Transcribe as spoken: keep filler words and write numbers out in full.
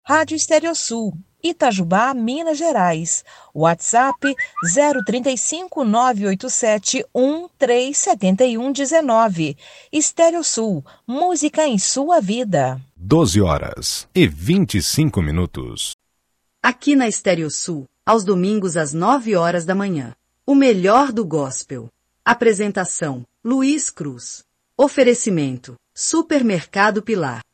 Rádio Estereosul, Itajubá, Minas Gerais. WhatsApp zero trinta e cinco, nove oito sete, um três sete um um nove. Estereosul, música em sua vida. doze horas e vinte e cinco minutos. Aqui na Estereosul, aos domingos às nove horas da manhã. O melhor do gospel. Apresentação: Luiz Cruz. Oferecimento: Supermercado Pilar.